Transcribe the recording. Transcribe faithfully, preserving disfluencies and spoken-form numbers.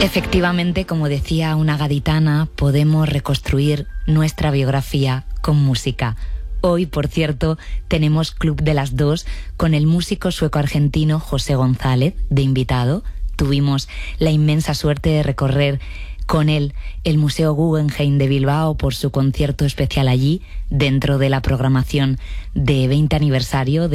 Efectivamente, como decía una gaditana, podemos reconstruir nuestra biografía con música. Hoy, por cierto, tenemos Club de las Dos con el músico sueco-argentino José González de invitado. Tuvimos la inmensa suerte de recorrer con él el Museo Guggenheim de Bilbao por su concierto especial allí, dentro de la programación de veinte aniversario de